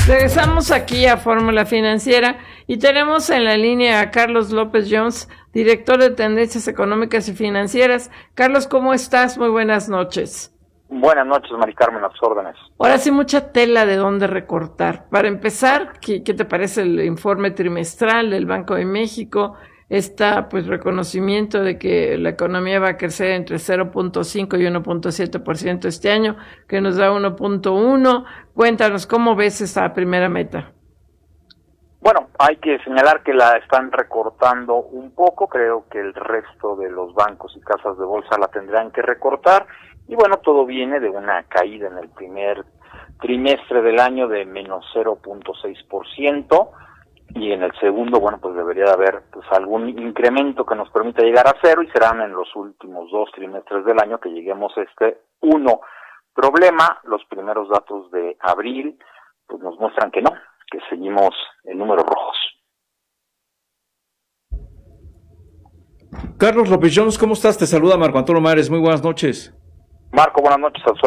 Regresamos aquí a Fórmula Financiera y tenemos en la línea a Carlos López Jones, director de Tendencias Económicas y Financieras. Carlos, ¿cómo estás? Muy buenas noches. Buenas noches, Mari Carmen, a tus órdenes. Ahora sí, mucha tela de dónde recortar. Para empezar, ¿qué te parece el informe trimestral del Banco de México? Pues reconocimiento de que la economía va a crecer entre 0.5 y 1.7% este año, que nos da 1.1. Cuéntanos, ¿cómo ves esa primera meta? Bueno, hay que señalar que la están recortando un poco. Creo que el resto de los bancos y casas de bolsa la tendrán que recortar. Y bueno, todo viene de una caída en el primer trimestre del año de menos 0.6%. Y en el segundo, bueno, pues debería de haber algún incremento que nos permita llegar a cero, y serán en los últimos 2 trimestres del año que lleguemos a este 1. Problema, los primeros datos de abril pues nos muestran que no, que seguimos en números rojos. Carlos López Jones, ¿cómo estás? Te saluda Marco Antonio Mares, muy buenas noches. Marco, buenas noches.